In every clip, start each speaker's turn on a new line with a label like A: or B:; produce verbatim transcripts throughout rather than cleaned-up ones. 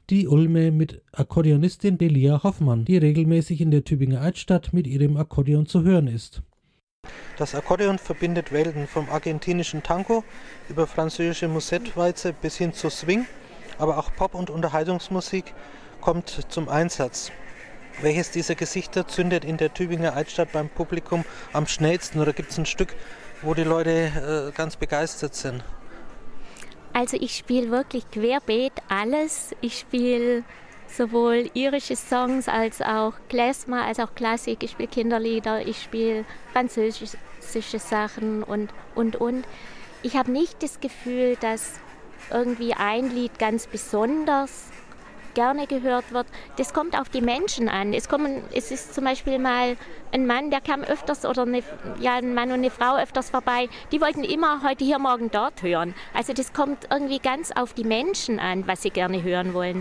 A: Die Ulme mit Akkordeonistin Delia Hoffmann, die regelmäßig in der Tübinger Altstadt mit ihrem Akkordeon zu hören ist.
B: Das Akkordeon verbindet Welten, vom argentinischen Tango über französische Musette-Walzer bis hin zu Swing, aber auch Pop- und Unterhaltungsmusik kommt zum Einsatz. Welches dieser Gesichter zündet in der Tübinger Altstadt beim Publikum am schnellsten, oder gibt es ein Stück, wo die Leute äh, ganz begeistert sind?
C: Also ich spiele wirklich querbeet alles. Ich spiele sowohl irische Songs als auch Klezmer, als auch Klassik. Ich spiele Kinderlieder, ich spiele französische Sachen und, und, und. Ich habe nicht das Gefühl, dass irgendwie ein Lied ganz besonders gerne gehört wird. Das kommt auf die Menschen an. Es, kommen, es ist zum Beispiel mal ein Mann, der kam öfters, oder eine, ja, ein Mann und eine Frau öfters vorbei, die wollten immer heute hier, morgen dort hören. Also das kommt irgendwie ganz auf die Menschen an, was sie gerne hören wollen.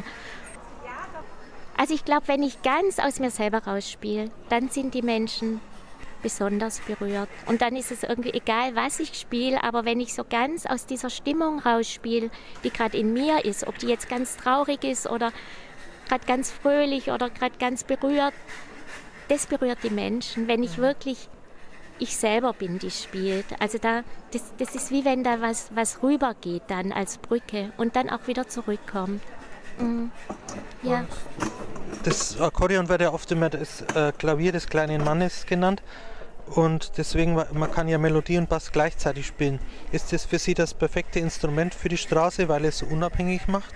C: Also ich glaube, wenn ich ganz aus mir selber rausspiele, dann sind die Menschen besonders berührt. Und dann ist es irgendwie egal, was ich spiele, aber wenn ich so ganz aus dieser Stimmung rausspiele, die gerade in mir ist, ob die jetzt ganz traurig ist oder gerade ganz fröhlich oder gerade ganz berührt, das berührt die Menschen, wenn ich wirklich ich selber bin, die spielt. Also da, das, das ist wie wenn da was, was rübergeht dann als Brücke und dann auch wieder zurückkommt. Mhm. Ja.
B: Das Akkordeon wird ja oft immer das äh, Klavier des kleinen Mannes genannt. Und deswegen, man kann ja Melodie und Bass gleichzeitig spielen. Ist das für Sie das perfekte Instrument für die Straße, weil es so unabhängig macht?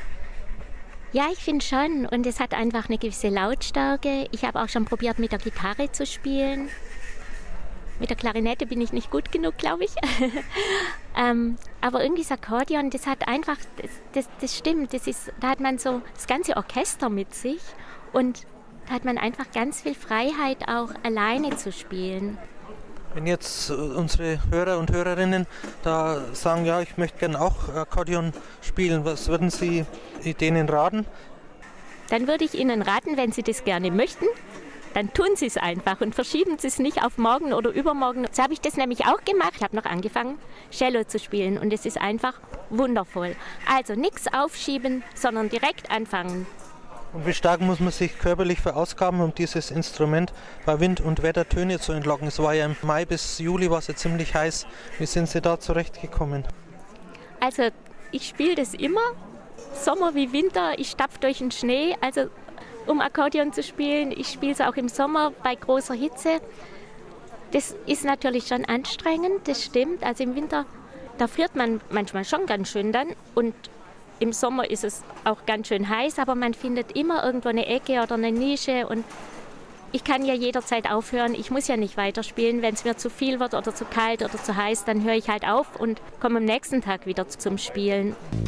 C: Ja, ich finde schon. Und es hat einfach eine gewisse Lautstärke. Ich habe auch schon probiert, mit der Gitarre zu spielen. Mit der Klarinette bin ich nicht gut genug, glaube ich. ähm, aber irgendwie das Akkordeon, das hat einfach, das, das, das stimmt. Das ist, da hat man so das ganze Orchester mit sich. Und da hat man einfach ganz viel Freiheit, auch alleine zu spielen.
B: Wenn jetzt unsere Hörer und Hörerinnen da sagen, ja, ich möchte gerne auch Akkordeon spielen, was würden Sie denen raten?
C: Dann würde ich Ihnen raten, wenn Sie das gerne möchten, dann tun Sie es einfach und verschieben Sie es nicht auf morgen oder übermorgen. So habe ich das nämlich auch gemacht. Ich habe noch angefangen, Cello zu spielen und es ist einfach wundervoll. Also nichts aufschieben, sondern direkt anfangen.
B: Und wie stark muss man sich körperlich verausgaben, um dieses Instrument bei Wind und Wetter Töne zu entlocken? Es war ja im Mai bis Juli war es ja ziemlich heiß. Wie sind Sie da zurechtgekommen?
C: Also ich spiele das immer, Sommer wie Winter. Ich stapfe durch den Schnee, also um Akkordeon zu spielen. Ich spiele es auch im Sommer bei großer Hitze. Das ist natürlich schon anstrengend, das stimmt. Also im Winter, da friert man manchmal schon ganz schön dann und im Sommer ist es auch ganz schön heiß, aber man findet immer irgendwo eine Ecke oder eine Nische und ich kann ja jederzeit aufhören. Ich muss ja nicht weiterspielen. Wenn es mir zu viel wird oder zu kalt oder zu heiß, dann höre ich halt auf und komme am nächsten Tag wieder zum Spielen.